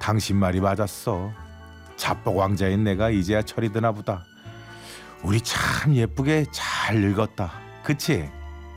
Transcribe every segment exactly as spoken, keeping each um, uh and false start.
당신 말이 맞았어. 자뻑 왕자인 내가 이제야 철이 드나 보다. 우리 참 예쁘게 잘 늙었다. 그치?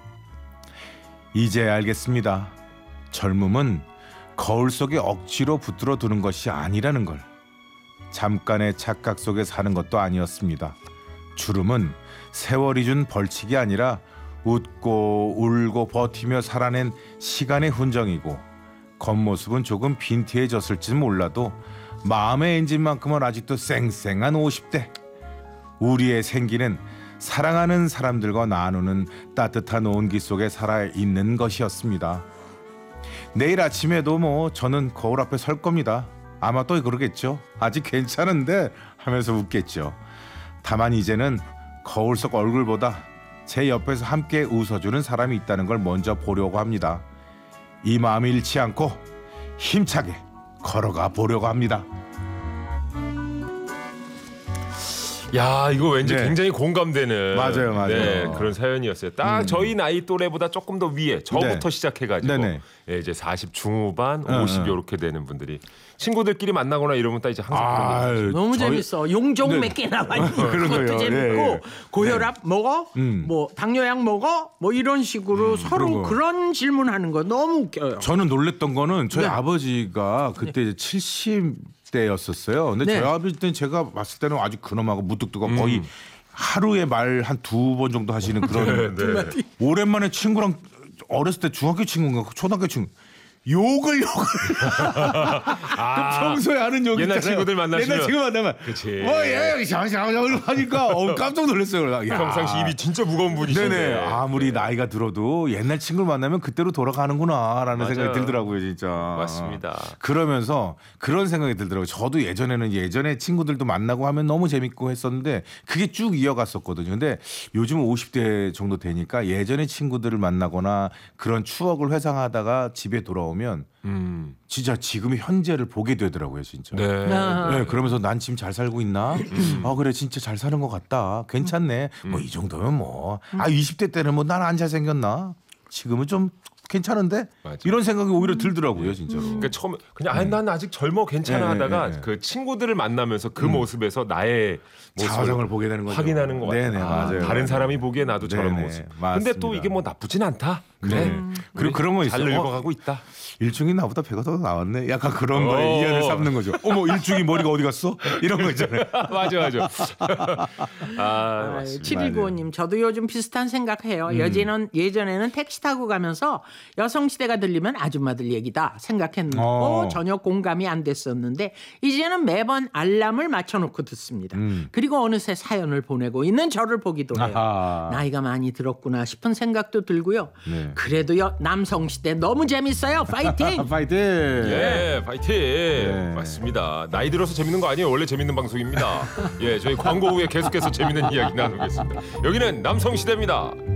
이제 알겠습니다. 젊음은 거울 속에 억지로 붙들어 두는 것이 아니라는 걸. 잠깐의 착각 속에 사는 것도 아니었습니다. 주름은 세월이 준 벌칙이 아니라 웃고 울고 버티며 살아낸 시간의 훈정이고, 겉모습은 조금 빈티해졌을지 몰라도 마음의 엔진만큼은 아직도 쌩쌩한 오십 대. 우리의 생기는 사랑하는 사람들과 나누는 따뜻한 온기 속에 살아있는 것이었습니다. 내일 아침에도 뭐 저는 거울 앞에 설 겁니다. 아마 또 그러겠죠. 아직 괜찮은데 하면서 웃겠죠. 다만 이제는 거울 속 얼굴보다 제 옆에서 함께 웃어주는 사람이 있다는 걸 먼저 보려고 합니다. 이 마음을 잃지 않고 힘차게 걸어가 보려고 합니다. 야, 이거 왠지 네. 굉장히 공감되는 맞아요, 맞아요. 네, 그런 사연이었어요. 딱 음. 저희 나이 또래보다 조금 더 위에 저부터 네. 시작해가지고 네네. 예, 이제 사십 중후반, 응, 오십 응. 이렇게 되는 분들이 친구들끼리 만나거나 이러면 딱 이제 항상 그런 얘기 하죠. 너무 저희- 재밌어. 용종 네. 몇 개 나와 있는 그런 것도 거요. 재밌고 예, 예. 고혈압 먹어? 음. 뭐 당뇨약 먹어? 뭐 이런 식으로 서로 그런 거. 그런 질문하는 거 너무 웃겨요. 저는 놀랬던 거는 저희 네. 아버지가 그때 이제 칠십 대였었어요. 근데 네. 저희 아버지 때는 제가 봤을 때는 아주 근엄하고 무뚝뚝하고 거의 하루에 말 한 두 번 정도 하시는 그런 네. 오랜만에 친구랑 어렸을 때 중학교 친구인가 초등학교 친구 욕을 욕을 아, 평소에 하는 욕 옛날 있잖아요. 친구들 만나시면. 옛날 친구 만나면 그치. 뭐예 샤샤샤 하니까 어, 깜짝 놀랐어요. 야. 평상시 입이 진짜 무거운 분이신데. 네네. 아무리 나이가 들어도 옛날 친구를 만나면 그때로 돌아가는구나라는 맞아요. 생각이 들더라고요, 진짜. 맞습니다. 그러면서 그런 생각이 들더라고요. 저도 예전에는 예전에 친구들도 만나고 하면 너무 재밌고 했었는데 그게 쭉 이어갔었거든요. 근데 요즘 오십 대 정도 되니까 예전에 친구들을 만나거나 그런 추억을 회상하다가 집에 돌아오면 음. 진짜 지금의 현재를 보게 되더라고요, 진짜. 네. 아. 네, 그러면서 난 지금 잘 살고 있나? 아 그래 진짜 잘 사는 것 같다. 괜찮네. 뭐 이 정도면 뭐. 아 이십 대 때는 뭐 난 안 잘생겼나? 지금은 좀 괜찮은데? 맞아. 이런 생각이 오히려 들더라고요, 진짜로. 그러니까 처음에 그냥 아, 난 아직 젊어 괜찮아 네, 하다가 네, 네. 그 친구들을 만나면서 그 모습에서 나의 모습을 자화상을 보게 되는 거죠. 확인하는 것 같아. 네네, 아, 맞아요. 다른 사람이 보기에 나도 저런 네네, 모습. 근데 맞습니다. 또 이게 뭐 나쁘진 않다. 그래. 네. 그리고 그런 거 잘 있어요. 늙어가고 있다. 일중이 나보다 배가 더 나왔네. 약간 그런 어. 거에 이해를 삼는 거죠. 어머 일중이 머리가 어디 갔어? 이런 거 있잖아요. 맞아, 맞아. 아, 아, 맞습니다. 칠일구오님 저도 요즘 비슷한 생각해요. 예전에는 예전에는 택시 타고 가면서 여성시대가 들리면 아줌마들 얘기다 생각했는데 어. 전혀 공감이 안 됐었는데 이제는 매번 알람을 맞춰놓고 듣습니다. 음. 그리고 어느새 사연을 보내고 있는 저를 보기도 해요. 아하. 나이가 많이 들었구나 싶은 생각도 들고요. 네. 그래도 여, 남성시대 너무 재밌어요. 파이팅! 파이팅. 예, 파이팅. 네. 맞습니다. 나이 들어서 재밌는 거 아니에요. 원래 재밌는 방송입니다. 예, 저희 광고 후에 계속해서 재밌는 이야기 나누겠습니다. 여기는 남성시대입니다.